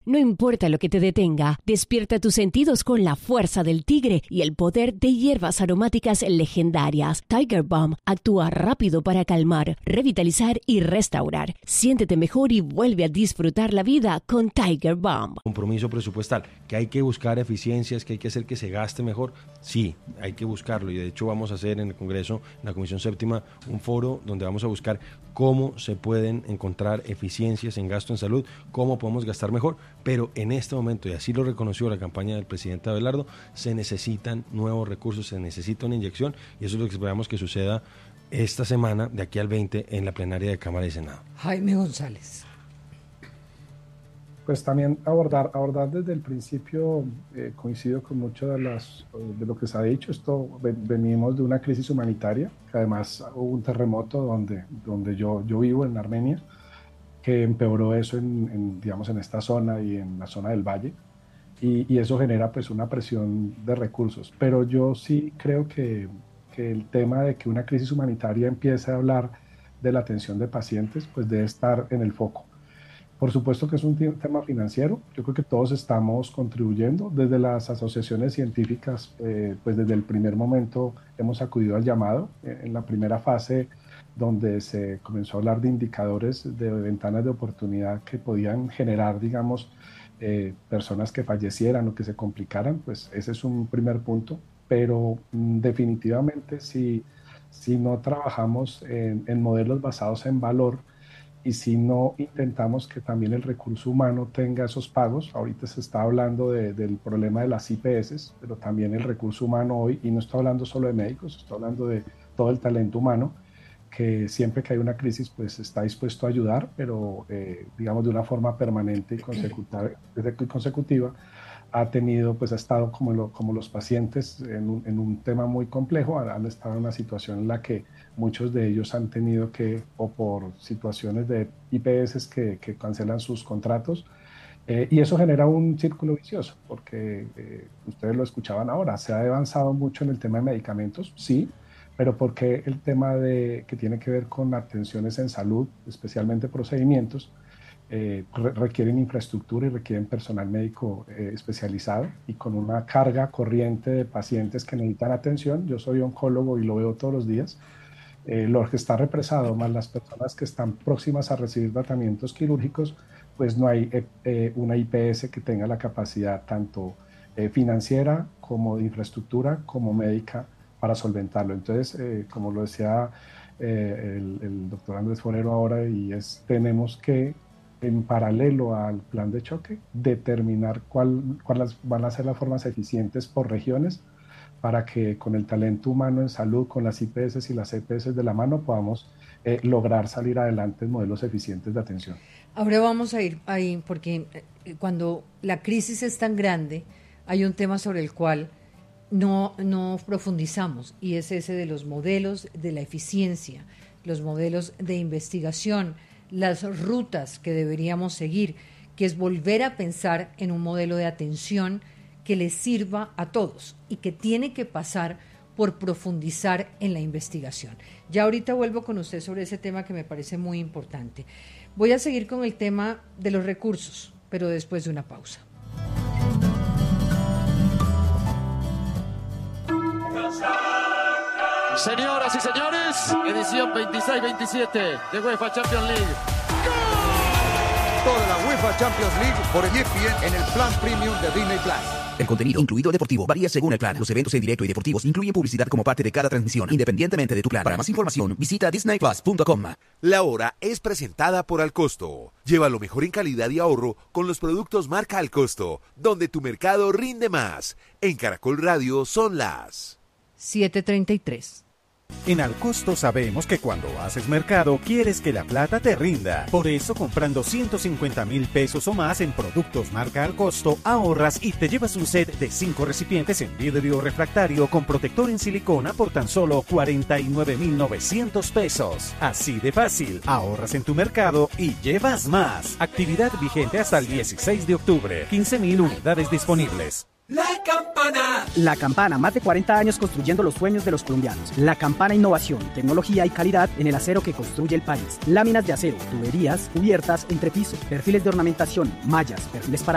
No importa lo que te detenga, despierta tus sentidos con la fuerza del tigre y el poder de hierbas aromáticas legendarias. Tiger Balm actúa rápido para calmar, revitalizar y restaurar. Siéntete mejor y vuelve a disfrutar la vida con Tiger Balm. Compromiso presupuestal, que hay que buscar eficiencias, que hay que hacer que se gaste mejor. Sí, hay que buscarlo, y de hecho vamos a hacer en el Congreso, en la Comisión Séptima, un foro donde vamos a buscar cómo se pueden encontrar eficiencias en gasto en salud, cómo podemos gastar mejor, pero en este momento, y así lo reconoció la campaña del presidente Abelardo, se necesitan nuevos recursos, se necesita una inyección, y eso es lo que esperamos que suceda esta semana, de aquí al 20, en la plenaria de Cámara y Senado. Jaime González. Pues también abordar desde el principio, coincido con mucho de lo que se ha dicho. Venimos de una crisis humanitaria, que además hubo un terremoto donde yo vivo, en Armenia, que empeoró eso digamos, en esta zona y en la zona del valle, y eso genera pues una presión de recursos. Pero yo sí creo que el tema de que una crisis humanitaria empiece a hablar de la atención de pacientes, pues debe estar en el foco. Por supuesto que es un tema financiero. Yo creo que todos estamos contribuyendo. Desde las asociaciones científicas, pues desde el primer momento hemos acudido al llamado. En la primera fase, donde se comenzó a hablar de indicadores de ventanas de oportunidad que podían generar, digamos, personas que fallecieran o que se complicaran, pues ese es un primer punto. Pero definitivamente si no trabajamos en modelos basados en valor, y si no intentamos que también el recurso humano tenga esos pagos, ahorita se está hablando del problema de las IPS, pero también el recurso humano hoy, y no estoy hablando solo de médicos, estoy hablando de todo el talento humano, que siempre que hay una crisis pues está dispuesto a ayudar, pero digamos de una forma permanente y consecutiva, ha estado como los pacientes en un tema muy complejo, han estado en una situación en la que muchos de ellos han tenido que, o por situaciones de IPS que cancelan sus contratos, y eso genera un círculo vicioso, porque ustedes lo escuchaban ahora, se ha avanzado mucho en el tema de medicamentos, sí, pero porque el tema que tiene que ver con atenciones en salud, especialmente procedimientos, requieren infraestructura y requieren personal médico especializado, y con una carga corriente de pacientes que necesitan atención. Yo soy oncólogo y lo veo todos los días. Lo que está represado, más las personas que están próximas a recibir tratamientos quirúrgicos, pues no hay una IPS que tenga la capacidad tanto financiera como de infraestructura como médica para solventarlo. Entonces, como lo decía el doctor Andrés Forero ahora, tenemos que, en paralelo al plan de choque, determinar cuáles van a ser las formas eficientes por regiones, para que con el talento humano en salud, con las IPS y las EPS de la mano, podamos lograr salir adelante en modelos eficientes de atención. Ahora vamos a ir ahí, porque cuando la crisis es tan grande, hay un tema sobre el cual no profundizamos, y es ese de los modelos de la eficiencia, los modelos de investigación, las rutas que deberíamos seguir, que es volver a pensar en un modelo de atención que les sirva a todos y que tiene que pasar por profundizar en la investigación. Ya ahorita vuelvo con usted sobre ese tema que me parece muy importante. Voy a seguir con el tema de los recursos, pero después de una pausa. Señoras y señores, edición 26-27 de UEFA Champions League. Toda la UEFA Champions League por el ESPN en el plan premium de Disney Plus. El contenido incluido deportivo varía según el plan. Los eventos en directo y deportivos incluyen publicidad como parte de cada transmisión, independientemente de tu plan. Para más información, visita disneyplus.com. La hora es presentada por Alcosto. Lleva lo mejor en calidad y ahorro con los productos marca Alcosto, donde tu mercado rinde más. En Caracol Radio son las 7:33. En Alcosto sabemos que cuando haces mercado quieres que la plata te rinda. Por eso, comprando 150,000 pesos o más en productos marca Alcosto, ahorras y te llevas un set de 5 recipientes en vidrio refractario con protector en silicona por tan solo 49,900 pesos. Así de fácil, ahorras en tu mercado y llevas más. Actividad vigente hasta el 16 de octubre. 15,000 unidades disponibles. La Campana. La Campana, más de 40 años construyendo los sueños de los colombianos. La Campana, innovación, tecnología y calidad en el acero que construye el país. Láminas de acero, tuberías, cubiertas, entrepiso, perfiles de ornamentación, mallas, perfiles para